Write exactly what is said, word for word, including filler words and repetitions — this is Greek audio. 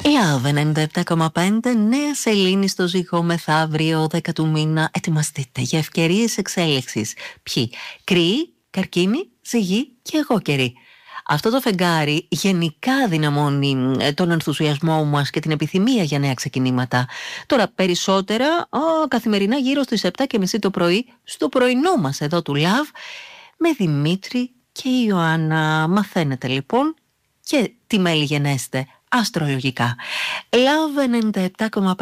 Love ενενήντα επτά κόμμα πέντε, Νέα Σελήνη στο Ζυγό μεθαύριο, δέκα του μήνα. Ετοιμαστείτε για ευκαιρίες εξέλιξης. Ποιοι? Κρυοί, Καρκίνοι, Ζυγοί και εγώ καιροί. Αυτό το φεγγάρι γενικά δυναμώνει τον ενθουσιασμό μας και την επιθυμία για νέα ξεκινήματα. Τώρα περισσότερα ο, καθημερινά γύρω στις επτά και μισή το πρωί στο πρωινό μας εδώ του Love με Δημήτρη και Ιωάννα. Μαθαίνετε λοιπόν και τι μέλη γενέστε αστρολογικά. Love ενενήντα επτά κόμμα πέντε.